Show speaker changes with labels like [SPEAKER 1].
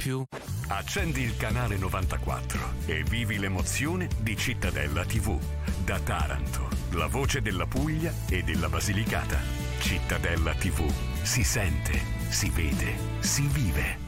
[SPEAKER 1] più.
[SPEAKER 2] Accendi il canale 94 e vivi l'emozione di Cittadella TV. Da Taranto, la voce della Puglia e della Basilicata. Cittadella TV. Si sente, si vede, si vive.